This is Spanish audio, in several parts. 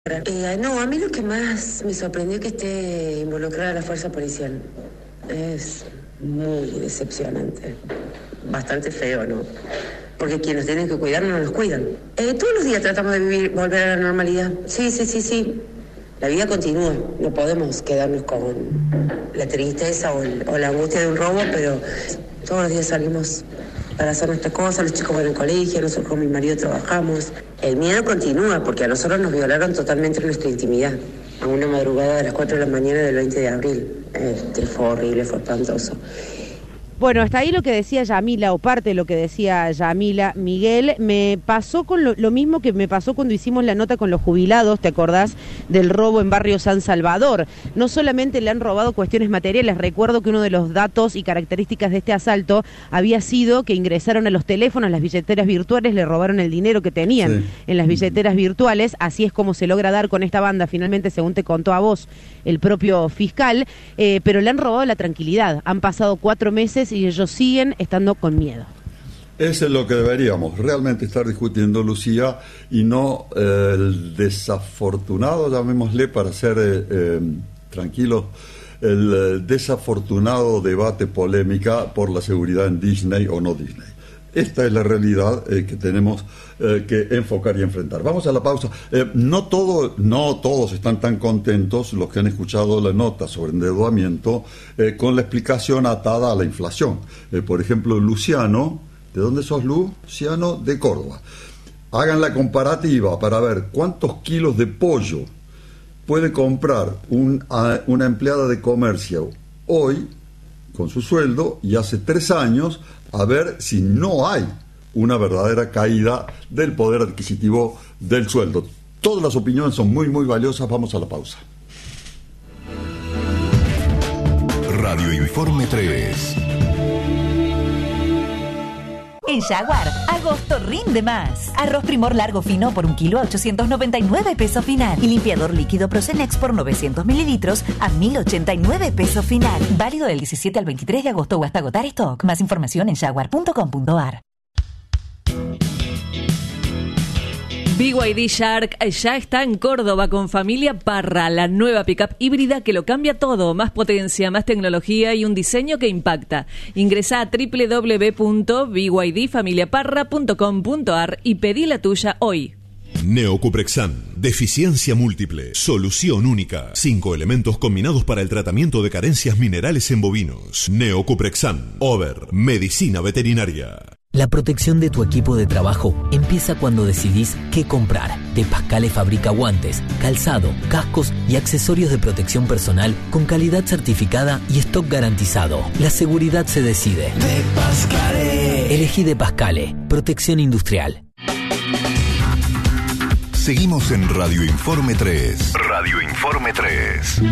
No, a mí lo que más me sorprendió es que esté involucrada la fuerza policial. Es muy decepcionante. Bastante feo, ¿no? Porque quienes tienen que cuidar no nos cuidan. Todos los días tratamos de volver a la normalidad. Sí. La vida continúa. No podemos quedarnos con la tristeza o la angustia de un robo, pero todos los días salimos para hacer nuestras cosas, los chicos van al colegio, nosotros con mi marido trabajamos. El miedo continúa porque a nosotros nos violaron totalmente nuestra intimidad. A una madrugada de las 4 de la mañana del 20 de abril. Fue horrible, fue espantoso. Bueno, hasta ahí lo que decía Yamila, o parte de lo que decía Yamila. Miguel, me pasó con lo mismo que me pasó cuando hicimos la nota con los jubilados, ¿te acordás? Del robo en Barrio San Salvador. No solamente le han robado cuestiones materiales, recuerdo que uno de los datos y características de este asalto había sido que ingresaron a los teléfonos, las billeteras virtuales, le robaron el dinero que tenían en las billeteras virtuales. Así es como se logra dar con esta banda, finalmente, según te contó a vos el propio fiscal, pero le han robado la tranquilidad. Han pasado 4 meses y ellos siguen estando con miedo. Eso es lo que deberíamos realmente estar discutiendo, Lucía, y no el desafortunado, llamémosle para ser tranquilos, el desafortunado debate polémica por la seguridad en Disney o no Disney. Esta es la realidad que tenemos que enfocar y enfrentar. Vamos a la pausa. No todos están tan contentos, los que han escuchado la nota sobre endeudamiento, con la explicación atada a la inflación. Por ejemplo, Luciano, ¿de dónde sos, Luciano? De Córdoba. Hagan la comparativa para ver cuántos kilos de pollo puede comprar una empleada de comercio hoy con su sueldo y hace 3 años, a ver si no hay una verdadera caída del poder adquisitivo del sueldo. Todas las opiniones son muy, muy valiosas. Vamos a la pausa. Radio Informe 3. En Jaguar, agosto rinde más. Arroz Primor largo fino por 1 kilo a 899 pesos final. Y limpiador líquido Procenex por 900 mililitros a 1089 pesos final. Válido del 17 al 23 de agosto o hasta agotar stock. Más información en jaguar.com.ar. BYD Shark ya está en Córdoba con Familia Parra, la nueva pickup híbrida que lo cambia todo, más potencia, más tecnología y un diseño que impacta. Ingresa a www.bydfamiliaparra.com.ar y pedí la tuya hoy. Neocuprexan, deficiencia múltiple, solución única. 5 elementos combinados para el tratamiento de carencias minerales en bovinos. Neocuprexan, Over, medicina veterinaria. La protección de tu equipo de trabajo empieza cuando decidís qué comprar. De Pascale fabrica guantes, calzado, cascos y accesorios de protección personal con calidad certificada y stock garantizado. La seguridad se decide. De Pascale. Elegí De Pascale. Protección industrial. Seguimos en Radio Informe 3. Radio Informe 3.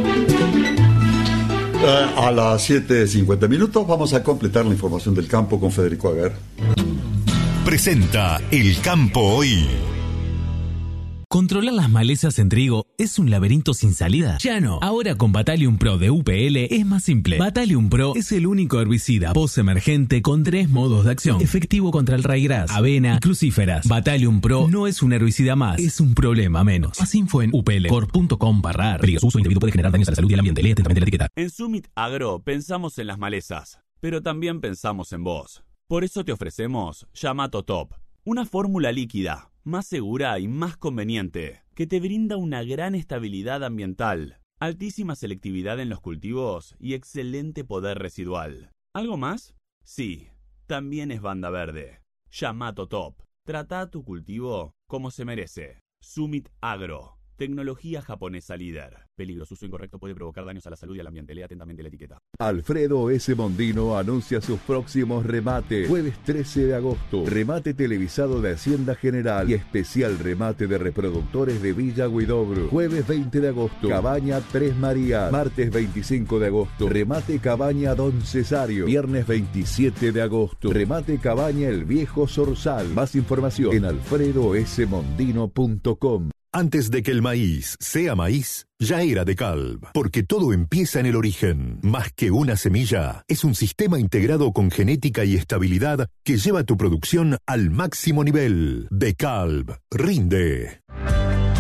A las 7:50 vamos a completar la información del campo con Federico Aguer. Presenta El Campo Hoy. Controlar las malezas en trigo es un laberinto sin salida. Ya no. Ahora con Battalion Pro de UPL es más simple. Battalion Pro es el único herbicida post-emergente con 3 modos de acción. Efectivo contra el raigras, avena y crucíferas. Battalion Pro no es un herbicida más, es un problema menos. Más info en uplcorp.com/ar. Peligroso uso individuo puede generar daños a la salud y al ambiente. Lee atentamente la etiqueta. En Summit Agro pensamos en las malezas, pero también pensamos en vos. Por eso te ofrecemos Yamato Top, una fórmula líquida, más segura y más conveniente, que te brinda una gran estabilidad ambiental, altísima selectividad en los cultivos y excelente poder residual. ¿Algo más? Sí, también es banda verde. Yamato Top. Trata tu cultivo como se merece. Summit Agro. Tecnología japonesa líder. Peligros, uso incorrecto puede provocar daños a la salud y al ambiente. Lea atentamente la etiqueta. Alfredo S. Mondino anuncia sus próximos remates. Jueves 13 de agosto, remate televisado de Hacienda General y especial remate de reproductores de Villa Huidobro. Jueves 20 de agosto, Cabaña 3 María. Martes 25 de agosto, remate Cabaña Don Cesario. Viernes 27 de agosto, remate Cabaña El Viejo Zorzal. Más información en alfredosmondino.com. Antes de que el maíz sea maíz, ya era DeKalb, porque todo empieza en el origen. Más que una semilla, es un sistema integrado con genética y estabilidad que lleva tu producción al máximo nivel. DeKalb rinde.